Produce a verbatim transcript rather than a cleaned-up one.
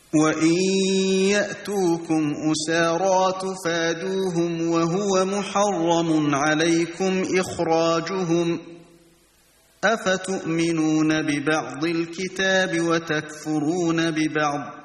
وإن يأتوكم أسارى تفادوهم وهو محرم عليكم إخراجهم أفتؤمنون ببعض الكتاب وتكفرون ببعض